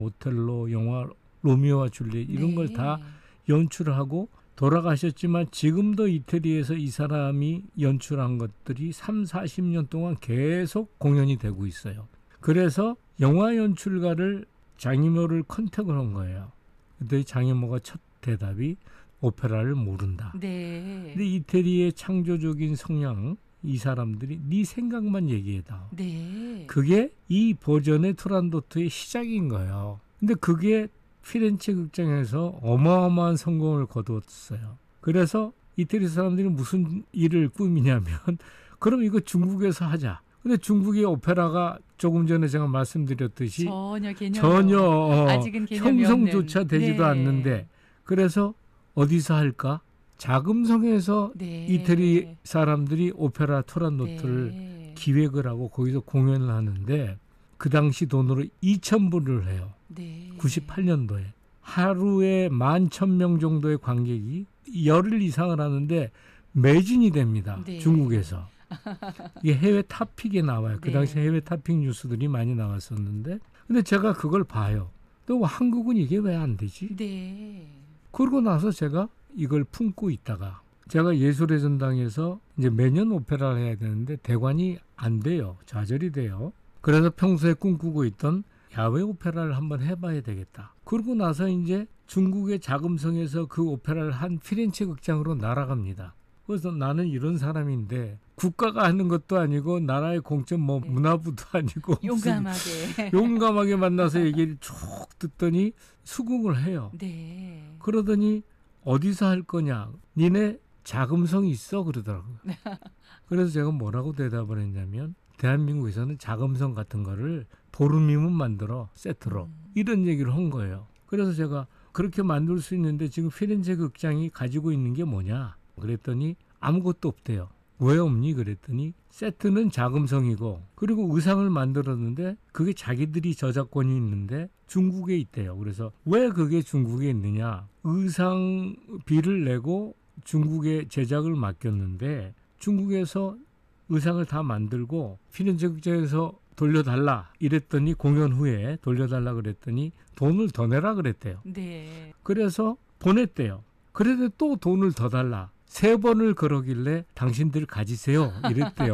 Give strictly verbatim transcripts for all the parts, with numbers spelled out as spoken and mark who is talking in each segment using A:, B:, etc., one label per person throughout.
A: 오텔로, 영화 로미오와 줄리엣 이런
B: 네.
A: 걸 다 연출하고 돌아가셨지만 지금도 이태리에서 이 사람이 연출한 것들이 삼사십 년 동안 계속 공연이 되고 있어요. 그래서 영화 연출가를 장이모를 컨택을 한 거예요. 근데 장이모가 첫 대답이 오페라를 모른다.
B: 네.
A: 근데 이태리의 창조적인 성향, 이 사람들이 네 생각만 얘기해다.
B: 네.
A: 그게 이 버전의 투란도트의 시작인 거예요. 근데 그게 피렌체 극장에서 어마어마한 성공을 거두었어요. 그래서 이태리 사람들이 무슨 일을 꾸미냐면 그럼 이거 중국에서 하자. 근데 중국의 오페라가 조금 전에 제가 말씀드렸듯이
B: 전혀 개념
A: 전혀 어,
B: 아직은 개념이
A: 형성조차
B: 없는.
A: 되지도
B: 네.
A: 않는데 그래서 어디서 할까? 자금성에서
B: 네.
A: 이태리 사람들이 오페라 투란도트를
B: 네.
A: 기획을 하고 거기서 공연을 하는데 그 당시 돈으로 이천 불을 해요.
B: 네.
A: 구십팔 년도에. 하루에 만 천 명 정도의 관객이 열흘 이상을 하는데 매진이 됩니다.
B: 네.
A: 중국에서. 이게 해외 탑픽에 나와요. 그
B: 네.
A: 당시 해외 탑픽 뉴스들이 많이 나왔었는데 근데 제가 그걸 봐요. 또 한국은 이게 왜 안 되지?
B: 네.
A: 그러고 나서 제가 이걸 품고 있다가 제가 예술의 전당에서 이제 매년 오페라를 해야 되는데 대관이 안 돼요. 좌절이 돼요. 그래서 평소에 꿈꾸고 있던 야외 오페라를 한번 해봐야 되겠다. 그러고 나서 이제 중국의 자금성에서 그 오페라를 한 피렌체 극장으로 날아갑니다. 그래서 나는 이런 사람인데 국가가 하는 것도 아니고 나라의 공적 뭐
B: 네.
A: 문화부도 아니고
B: 용감하게.
A: 용감하게 만나서 얘기를 쭉 듣더니 수긍을 해요.
B: 네.
A: 그러더니 어디서 할 거냐? 니네 자금성 있어? 그러더라고요. 그래서 제가 뭐라고 대답을 했냐면 대한민국에서는 자금성 같은 거를 보름이면 만들어 세트로
B: 음.
A: 이런 얘기를 한 거예요. 그래서 제가 그렇게 만들 수 있는데 지금 피렌체 극장이 가지고 있는 게 뭐냐? 그랬더니 아무것도 없대요. 왜 없니? 그랬더니 세트는 자금성이고 그리고 의상을 만들었는데 그게 자기들이 저작권이 있는데 중국에 있대요. 그래서 왜 그게 중국에 있느냐? 의상비를 내고 중국에 제작을 맡겼는데 중국에서 의상을 다 만들고 피렌체 극장에서 돌려달라 이랬더니 공연 후에 돌려달라 그랬더니 돈을 더 내라 그랬대요.
B: 네.
A: 그래서 보냈대요. 그래도 또 돈을 더 달라. 세 번을 그러길래 당신들 가지세요 이랬대요.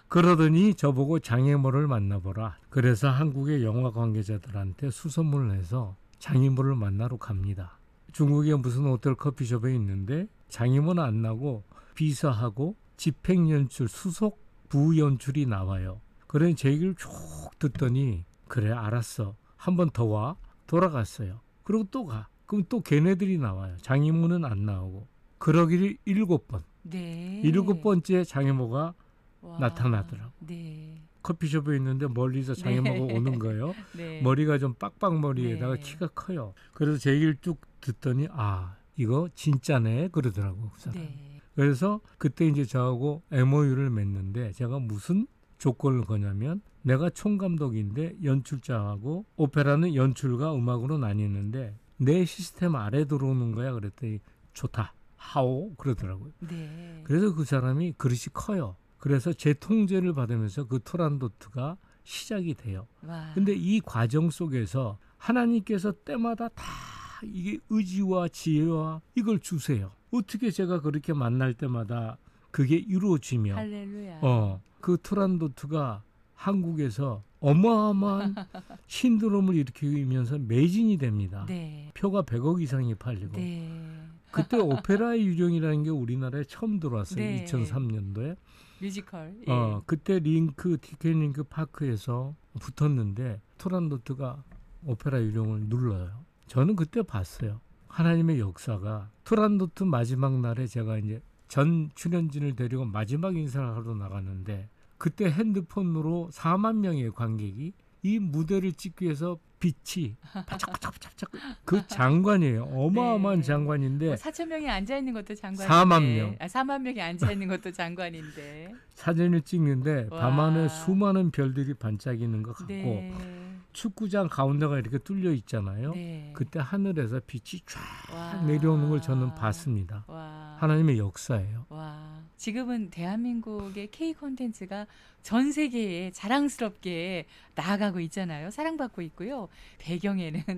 A: 그러더니 저보고 장애모를 만나보라. 그래서 한국의 영화 관계자들한테 수소문을 해서 장애모를 만나러 갑니다. 중국에 무슨 호텔 커피숍에 있는데 장애모는 안 나고 비서하고 집행연출 수속 부연출이 나와요. 그러니 제 얘기를 쭉 듣더니 그래 알았어. 한 번 더 와. 돌아갔어요. 그리고 또 가. 그럼 또 걔네들이 나와요. 장애모는 안 나오고. 그러기를 일곱 번.
B: 네.
A: 일곱 번째 장애모가
B: 와.
A: 나타나더라고.
B: 네.
A: 커피숍에 있는데 멀리서 장애모가
B: 네.
A: 오는 거예요.
B: 네.
A: 머리가 좀 빡빡머리에다가
B: 네.
A: 키가 커요. 그래서 제 얘기를 쭉 듣더니 아 이거 진짜네 그러더라고. 그 사람.
B: 네.
A: 그래서 그때 이제 저하고 엠오유를 맺는데 제가 무슨 조건을 거냐면 내가 총감독인데 연출자하고 오페라는 연출과 음악으로 나뉘는데 내 시스템 아래 들어오는 거야. 그랬더니 좋다. 하오 그러더라고요.
B: 네.
A: 그래서 그 사람이 그릇이 커요. 그래서 제 통제를 받으면서 그 투란도트가 시작이 돼요.
B: 와.
A: 근데 이 과정 속에서 하나님께서 때마다 다 이게 의지와 지혜와 이걸 주세요. 어떻게 제가 그렇게 만날 때마다 그게 이루어지며
B: 할렐루야.
A: 어, 그 투란도트가 한국에서 어마어마한 신드롬을 일으키면서 매진이 됩니다.
B: 네.
A: 표가 백억 이상이 팔리고
B: 네.
A: 그때 오페라의 유령이라는 게 우리나라에 처음 들어왔어요.
B: 네.
A: 이천삼 년도에.
B: 뮤지컬. 예.
A: 어, 그때 링크, 티켓링크 파크에서 붙었는데 투란도트가 오페라 유령을 눌러요. 저는 그때 봤어요. 하나님의 역사가 투란도트 마지막 날에 제가 이제 전 출연진을 데리고 마지막 인사를 하러 나갔는데 그때 핸드폰으로 사만 명의 관객이 이 무대를 찍기 위해서 빛이 바짝바짝바짝 그 장관이에요. 어마어마한
B: 네.
A: 장관인데
B: 뭐 사천 명이 앉아 있는 것도 장관인데.
A: 사만 명.
B: 아, 사만 명이 앉아 있는 것도 장관인데.
A: 사진을 찍는데
B: 와.
A: 밤하늘 수많은 별들이 반짝이는 것 같고
B: 네.
A: 축구장 가운데가 이렇게 뚫려 있잖아요.
B: 네.
A: 그때 하늘에서 빛이 쫙
B: 와.
A: 내려오는 걸 저는 봤습니다.
B: 와.
A: 하나님의 역사예요.
B: 와. 지금은 대한민국의 K 콘텐츠가 전 세계에 자랑스럽게 나아가고 있잖아요. 사랑받고 있고요. 배경에는